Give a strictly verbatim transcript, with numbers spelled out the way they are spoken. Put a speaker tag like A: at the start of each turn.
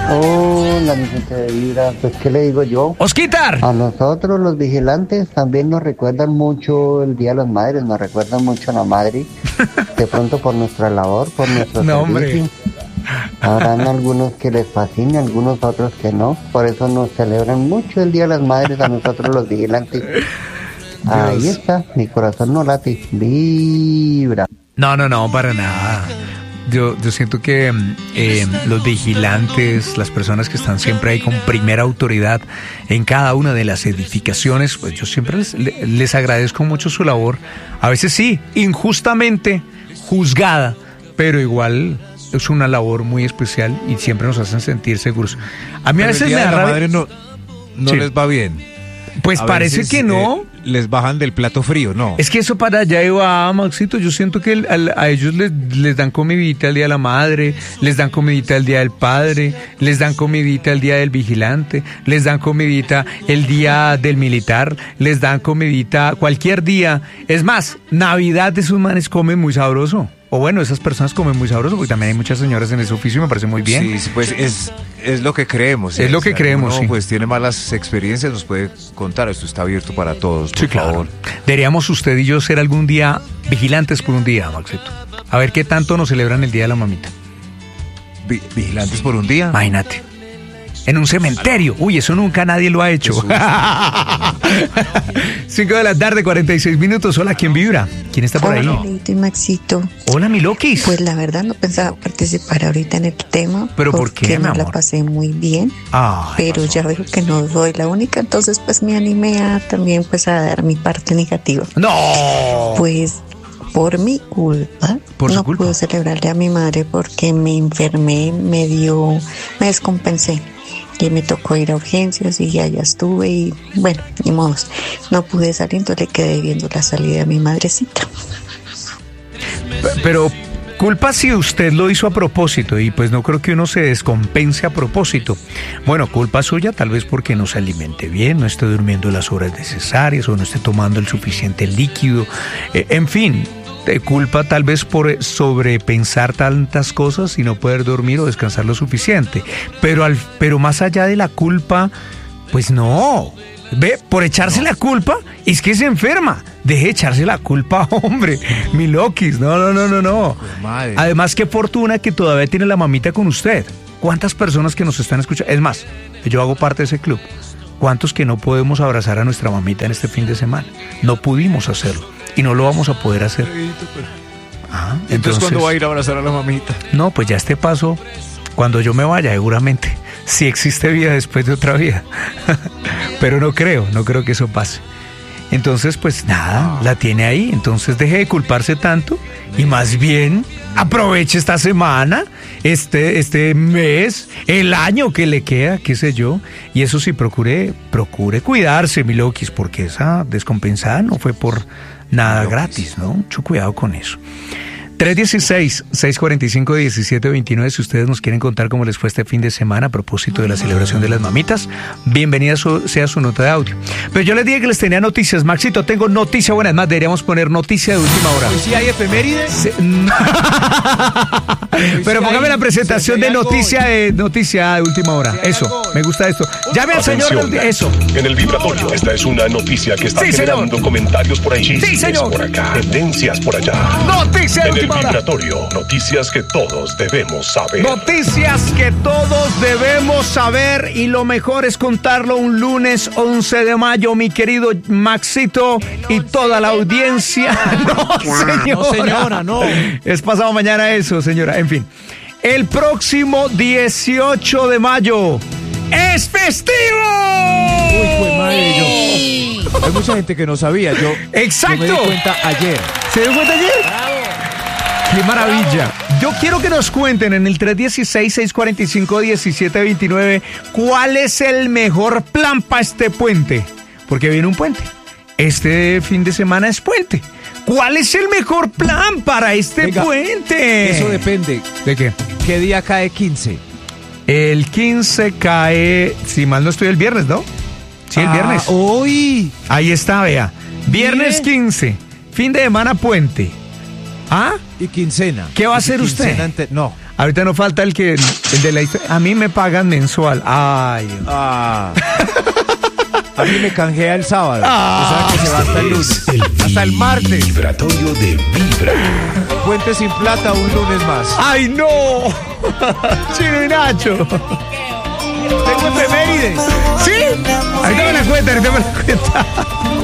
A: Hola, mi gente de Vibra, pues ¿qué le digo yo?
B: ¡Osquitar!
A: A nosotros los vigilantes también nos recuerdan mucho el Día de las Madres, nos recuerdan mucho a la madre, de pronto por nuestra labor, por nuestro
B: no,
A: servicio.
B: Hombre.
A: Habrán algunos que les fascina, algunos otros que no, por eso nos celebran mucho el Día de las Madres a nosotros los vigilantes. Ahí
B: Dios.
A: está, mi corazón no late, Vibra.
B: No, no, no, para nada. Yo, yo siento que eh, los vigilantes, las personas que están siempre ahí con primera autoridad en cada una de las edificaciones, pues yo siempre les, les agradezco mucho su labor. A veces sí, injustamente juzgada, pero igual es una labor muy especial y siempre nos hacen sentir seguros. A mí
C: pero
B: a veces
C: el día
B: me da
C: de la
B: rabia.
C: madre no, no
B: Sí.
C: les va bien.
B: Pues
C: A
B: parece
C: veces,
B: que no.
C: eh, les bajan del plato frío, no.
B: Es que eso para allá iba, Maxito. Yo siento que el, al, a ellos les, les dan comidita el Día de la Madre, les dan comidita el Día del Padre, les dan comidita el Día del Vigilante, les dan comidita el Día del Militar, les dan comidita cualquier día. Es más, Navidad de sus manes comen muy sabroso. O bueno, esas personas comen muy sabroso, porque también hay muchas señoras en ese oficio y me parece muy bien.
C: Sí, sí, pues es, es lo que creemos.
B: Es lo que
C: Si
B: creemos,
C: alguno,
B: sí.
C: pues tiene malas experiencias, nos puede contar. Esto está abierto para todos, por
B: Sí, claro.
C: favor.
B: Deberíamos usted y yo ser algún día vigilantes por un día, Maxito. A ver qué tanto nos celebran el Día de la Mamita.
C: Vi- vigilantes por un día.
B: Imagínate. En un cementerio. Uy, eso nunca nadie lo ha hecho. Cinco de la tarde, cuarenta y seis minutos. Hola, ¿quién vibra? ¿Quién está por ahí?
D: Hola, Leito y Maxito.
B: Hola, mi Lokis.
D: Pues la verdad no pensaba participar ahorita en el tema.
B: ¿Pero por qué,
D: porque
B: mi
D: no la
B: amor?
D: pasé muy bien.
B: Ay,
D: Pero ya veo que no soy la única, entonces pues me animé a también pues a dar mi parte negativa.
B: no.
D: Pues por mi culpa
B: Por su
D: no
B: culpa.
D: pude celebrarle a mi madre porque me enfermé, me dio, me descompensé. Y me tocó ir a urgencias y allá estuve y bueno, ni modos. No pude salir, entonces le quedé viendo la salida de mi madrecita.
B: P- Pero culpa si usted lo hizo a propósito y pues no creo que uno se descompense a propósito. Bueno, culpa suya tal vez porque no se alimente bien, no esté durmiendo las horas necesarias o no esté tomando el suficiente líquido. Eh, en fin, de culpa tal vez por sobrepensar tantas cosas y no poder dormir o descansar lo suficiente. Pero, al, pero más allá de la culpa, pues no. Ve, por echarse la culpa, es que se enferma. Deje de echarse la culpa, hombre. Mi Lokis, no, no, no, no, no.
C: Pues, madre.
B: Además, qué fortuna que todavía tiene la mamita con usted. ¿Cuántas personas que nos están escuchando? Es más, yo hago parte de ese club. ¿Cuántos que no podemos abrazar a nuestra mamita en este fin de semana? No pudimos hacerlo y no lo vamos a poder hacer. Ah,
C: Entonces, ¿cuándo va a ir a abrazar a la mamita?
B: No, pues ya este paso, cuando yo me vaya, seguramente. Si existe vida después de otra vida. Pero no creo, no creo que eso pase. Entonces, pues nada, la tiene ahí. Entonces deje de culparse tanto y más bien aproveche esta semana, este, este mes, el año que le queda, qué sé yo. Y eso sí, procure, procure cuidarse, mi Lokis, porque esa descompensada no fue por nada gratis, ¿no? Mucho cuidado con eso. tres uno seis, seis cuatro cinco, uno siete dos nueve. Si ustedes nos quieren contar cómo les fue este fin de semana a propósito de la celebración de las mamitas, bienvenida su, sea su nota de audio. Pero yo les dije que les tenía noticias. Maxito, tengo noticia buena. Además, deberíamos poner noticia de última hora.
C: ¿Y si hay efemérides?
B: Se- Pero póngame la presentación de noticia de noticia de última hora. Eso, me gusta esto. Llame al señor.
E: Atención.
B: del- Eso.
E: En el vibratorio, esta es una noticia que está
B: Sí, señor.
E: generando comentarios por ahí, chismes
B: señor.
E: por acá, tendencias por allá.
B: Noticia de
E: En el
B: última hora.
E: vibratorio, noticias que todos debemos saber.
B: Noticias que todos debemos saber y lo mejor es contarlo un lunes once de mayo, mi querido Maxito y toda la audiencia. No, señora.
C: No, señora, no.
B: Es pasado mañana eso, señora. En fin, el próximo dieciocho de mayo es festivo.
C: Uy, pues madre, yo. Hay mucha gente que no sabía. Yo,
B: Exacto.
C: yo me di cuenta ayer.
B: ¿Se dio cuenta ayer? ¡Qué maravilla! Yo quiero que nos cuenten en el tres uno seis, seis cuatro cinco, uno siete dos nueve cuál es el mejor plan para este puente. Porque viene un puente. Este fin de semana es puente. ¿Cuál es el mejor plan para este
C: Venga,
B: puente?
C: Eso depende.
B: ¿De qué?
C: ¿Qué día cae quince?
B: El quince cae, si mal no estoy, el viernes, ¿no? Sí, el viernes.
C: Ah, ¡Uy!
B: Ahí está, vea. Viernes
C: Bien.
B: quince, fin de semana puente. ¿Ah?
C: Y quincena.
B: ¿Qué va a
C: Y
B: hacer usted?
C: quincena ante- No.
B: Ahorita no falta el que el de la historia. A mí me pagan mensual. Ay.
C: Ah. A mí me canjea el sábado.
B: Ah.
C: O sea que se va hasta el lunes.
E: El
C: Hasta el martes.
E: vibratorio de Vibra.
C: Puente sin plata un lunes más.
B: ¡Ay, no! Chino y Nacho.
C: Tengo efemérides.
B: ¿Sí? Ahorita me la cuenta, ahorita me la cuenta.